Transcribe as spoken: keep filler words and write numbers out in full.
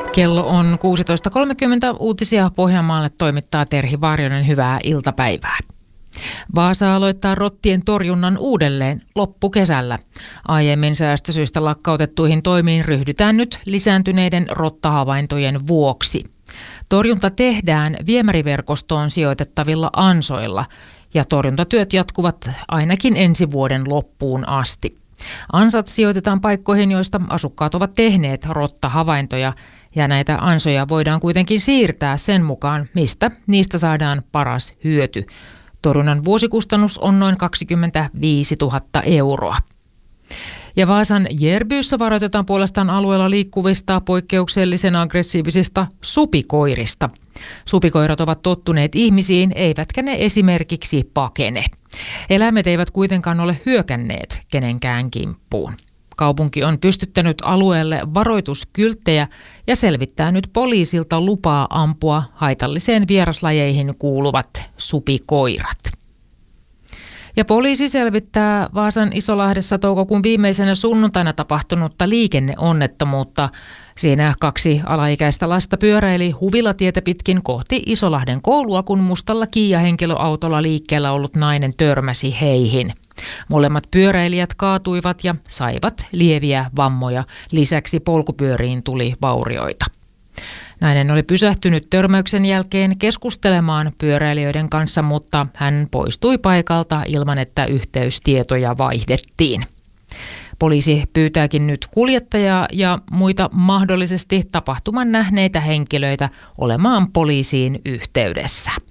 Kello on kuusitoista kolmekymmentä. Uutisia Pohjanmaalle toimittaa Terhi Varjonen. Hyvää iltapäivää. Vaasa aloittaa rottien torjunnan uudelleen loppukesällä. Aiemmin säästösyistä lakkautettuihin toimiin ryhdytään nyt lisääntyneiden rottahavaintojen vuoksi. Torjunta tehdään viemäriverkostoon sijoitettavilla ansoilla ja torjuntatyöt jatkuvat ainakin ensi vuoden loppuun asti. Ansat sijoitetaan paikkoihin, joista asukkaat ovat tehneet rottahavaintoja, ja näitä ansoja voidaan kuitenkin siirtää sen mukaan, mistä niistä saadaan paras hyöty. Torjunnan vuosikustannus on noin kaksikymmentäviisituhatta euroa. Ja Vaasan Järbyyssä varoitetaan puolestaan alueella liikkuvista poikkeuksellisen aggressiivisista supikoirista. Supikoirat ovat tottuneet ihmisiin, eivätkä ne esimerkiksi pakene. Eläimet eivät kuitenkaan ole hyökänneet kenenkään kimppuun. Kaupunki on pystyttänyt alueelle varoituskylttejä ja selvittää nyt poliisilta lupaa ampua haitalliseen vieraslajeihin kuuluvat supikoirat. Ja poliisi selvittää Vaasan Isolahdessa toukokuun viimeisenä sunnuntaina tapahtunutta liikenneonnettomuutta. Siinä kaksi alaikäistä lasta pyöräili Huvilatietä pitkin kohti Isolahden koulua, kun mustalla Kia-henkilöautolla liikkeellä ollut nainen törmäsi heihin. Molemmat pyöräilijät kaatuivat ja saivat lieviä vammoja. Lisäksi polkupyöriin tuli vaurioita. Nainen oli pysähtynyt törmäyksen jälkeen keskustelemaan pyöräilijöiden kanssa, mutta hän poistui paikalta ilman, että yhteystietoja vaihdettiin. Poliisi pyytääkin nyt kuljettajaa ja muita mahdollisesti tapahtuman nähneitä henkilöitä olemaan poliisiin yhteydessä.